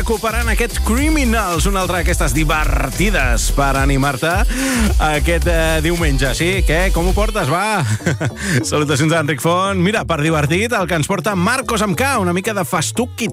recuperant aquest Criminals, una altra d'aquestes divertides per animar-te aquest diumenge. Sí, què? Com ho portes? Va! Salutacions d'Enric Font. Mira, per divertit, el que ens porta Marcos amb K, una mica de festuc i